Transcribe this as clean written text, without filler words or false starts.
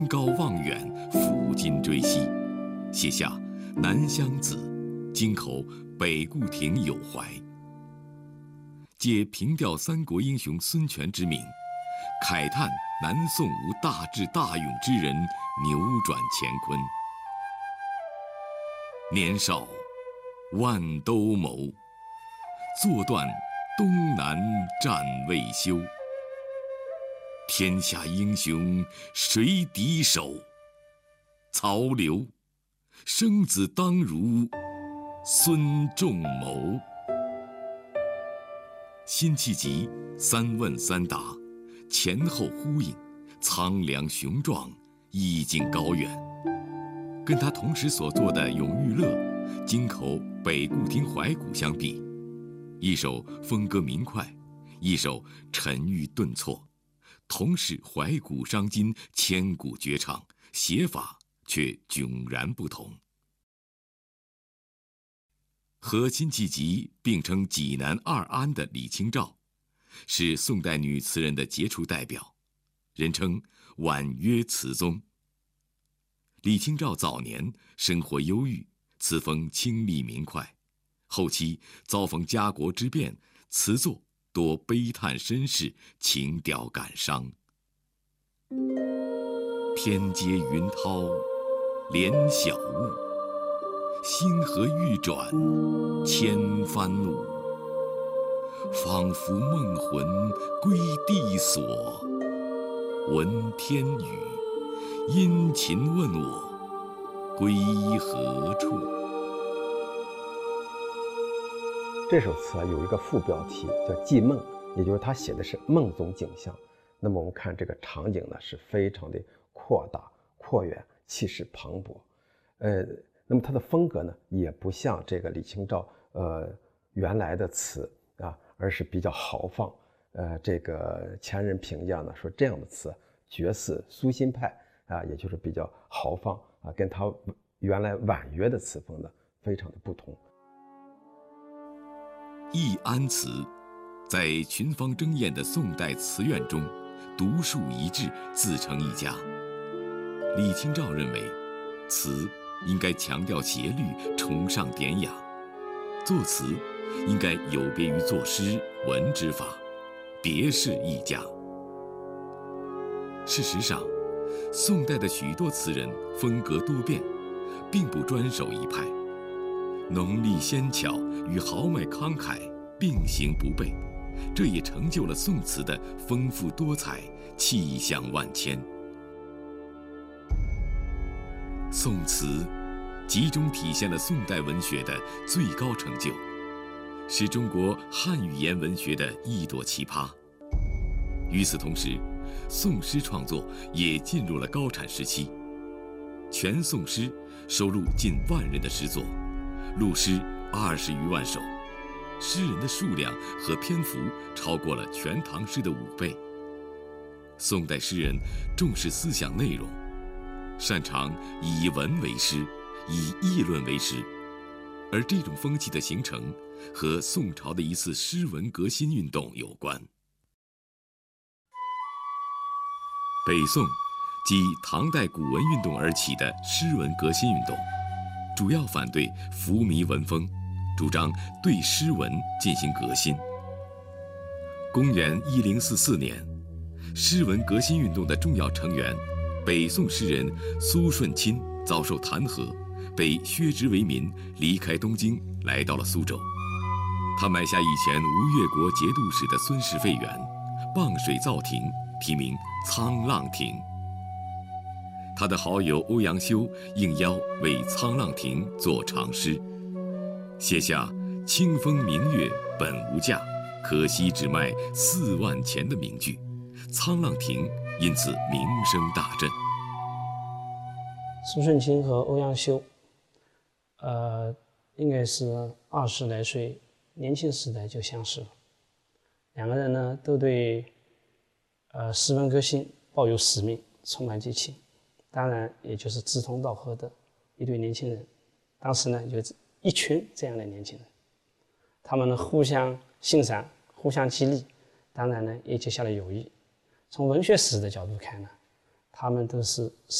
高望远，抚今追昔，写下“南乡子，京口北固亭有怀”，借凭吊三国英雄孙权之名，慨叹南宋无大智大勇之人，扭转乾坤。年少万兜鍪，坐断东南战未休。天下英雄谁敌手？曹刘，生子当如孙仲谋。辛弃疾三问三答，前后呼应，苍凉雄壮，意境高远。跟他同时所作的《永遇乐》《京口北固亭怀古》相比，一首风格明快，一首沉郁顿挫，同是怀古伤今，千古绝唱，写法却迥然不同。和辛弃疾并称济南二安的李清照，是宋代女词人的杰出代表，人称婉约词宗。李清照早年生活忧郁，词风清丽明快，后期遭逢家国之变，词作多悲叹身世，情调感伤。天阶云涛连晓雾，星河欲转千帆路。仿佛梦魂归地所，闻天语，殷勤问我归何处。 这首词有一个副标题叫《寄梦》，也就是他写的是梦中景象。那么我们看这个场景呢，是非常的扩大、扩远，气势磅礴。那么他的风格呢，也不像这个李清照原来的词啊，而是比较豪放。这个前人评价呢，说这样的词绝似苏辛派啊，也就是比较豪放啊，跟他原来婉约的词风呢非常的不同。 易安词在群芳争艳的宋代词苑中独树一帜，自成一家。李清照认为，词应该强调节律，崇尚典雅，作词应该有别于作诗文之法，别是一家。事实上，宋代的许多词人风格多变，并不专守一派，浓丽纤巧与豪迈慷慨并行不悖，这也成就了宋词的丰富多彩，气象万千。宋词集中体现了宋代文学的最高成就，是中国汉语言文学的一朵奇葩。与此同时，宋诗创作也进入了高产时期。全宋诗收录近万人的诗作，录诗20余万首，诗人的数量和篇幅超过了全唐诗的5倍。宋代诗人重视思想内容，擅长以文为诗，以议论为诗，而这种风气的形成和宋朝的一次诗文革新运动有关。北宋即唐代古文运动而起的诗文革新运动，主要反对浮靡文风，主张对诗文进行革新。公元1044年，诗文革新运动的重要成员北宋诗人苏舜钦遭受弹劾，被削职为民，离开东京，来到了苏州。他买下以前吴越国节度使的孙氏废园，傍水造亭，题名《沧浪亭》。他的好友欧阳修应邀为《沧浪亭》作长诗，写下“清风明月本无价，可惜只卖4万钱”的名句，沧浪亭因此名声大振。 苏舜钦和欧阳修，应该是20来岁，年轻时代就相识了。两个人呢，都对诗文革新抱有使命，充满激情。当然，也就是志同道合的一对年轻人。当时呢，就一群这样的年轻人，他们呢互相欣赏，互相激励，当然呢也结下了友谊。从文学史的角度看呢， 他们都是